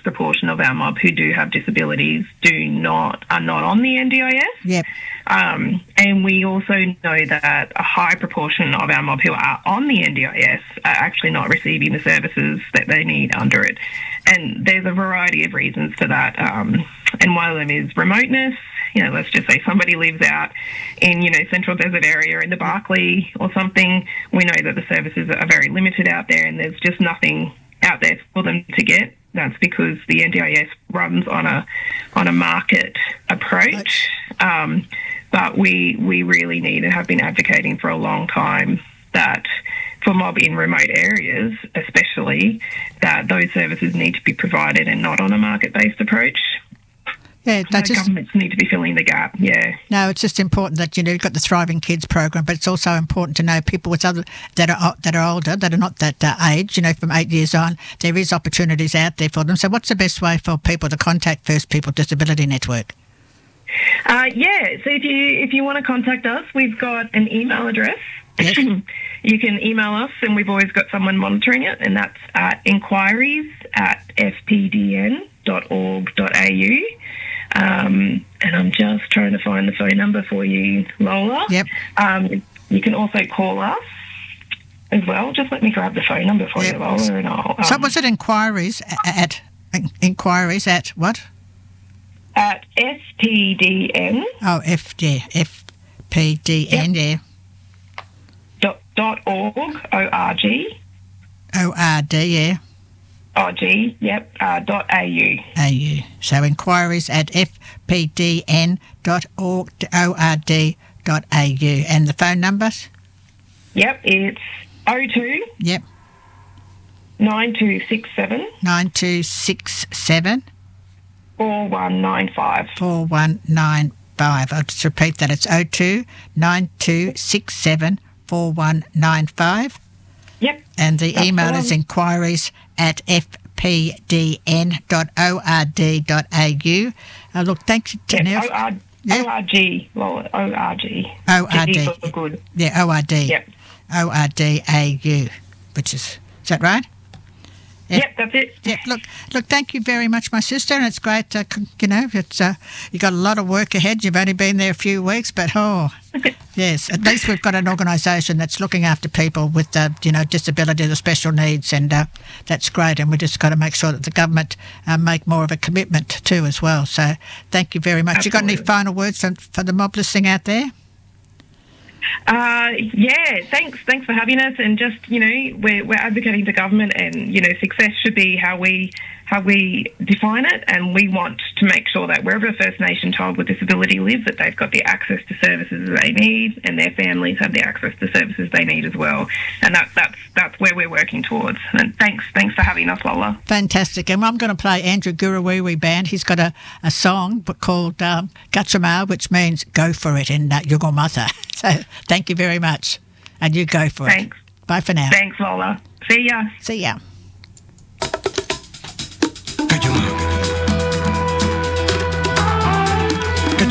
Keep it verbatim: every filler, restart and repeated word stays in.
proportion of our mob who do have disabilities do not are not on the N D I S. Yep. Um, and we also know that a high proportion of our mob who are on the N D I S are actually not receiving the services that they need under it. And there's a variety of reasons for that. Um, and one of them is remoteness. You know, let's just say somebody lives out in, you know, central desert area in the Barkly or something. We know that the services are very limited out there and there's just nothing out there for them to get. That's because the N D I S runs on a on a market approach. Um, but we we really need and have been advocating for a long time that for mob in remote areas, especially, that those services need to be provided and not on a market-based approach. Yeah, so just, governments need to be filling the gap, yeah. No, it's just important that, you know, you've got the Thriving Kids program, but it's also important to know people with other that are that are older, that are not that uh, age, you know, from eight years on, there is opportunities out there for them. So what's the best way for people to contact First People Disability Network? Uh, yeah, so if you if you want to contact us, we've got an email address. Yes. You can email us, and we've always got someone monitoring it, and that's at inquiries at f p d n dot org dot a u. Um, and I'm just trying to find the phone number for you, Lola. Yep. Um, you can also call us as well. Just let me grab the phone number for yep. you, Lola, and I'll... Um, so was it inquiries at, at inquiries at what? At S P D N. Oh, F, yeah, F P D N, yep. yeah. Dot, dot org, O R G. O R D, yeah. O G, yep, uh, dot A U. A U. So inquiries at f p d n dot org dot a u. And the phone numbers? Yep, it's oh two. Yep. nine two six seven. nine two six seven. four one nine five. four one nine five. I'll just repeat that. It's oh two nine two six seven four one nine five. Yep. And the That's email the is inquiries at f p d n dot ord dot a u. Uh, look, thanks, Janelle. Yep, O R, yeah. O R G, Lola, O R G. O R D. G for good. Yeah, O R D. Yep. O R D A U, which is, is that right? Yep, yep, that's it. Yeah, look, look. Thank you very much, my sister, and it's great. Uh, you know, it's uh, you got a lot of work ahead. You've only been there a few weeks, but oh, yes, at least we've got an organisation that's looking after people with, uh, you know, disabilities or special needs, and uh, that's great. And we just got to make sure that the government uh, make more of a commitment too, as well. So, thank you very much. Absolutely. You got any final words for, for the mob listening out there? Uh, yeah, thanks. Thanks for having us. And just, you know, we're we're advocating to government, and you know, success should be how we how we define it. And we want to make sure that wherever a First Nation child with disability lives, that they've got the access to services they need, and their families have the access to services they need as well. And that's that's that's where we're working towards. And thanks, thanks for having us, Lola. Fantastic. And I'm going to play Andrew Gurawiwi Band. He's got a, a song called um, Gatchamal, which means go for it in uh, Yugolmatha. So thank you very much. And you go for Thanks. it. Bye for now. Thanks, Lola. See ya. See ya.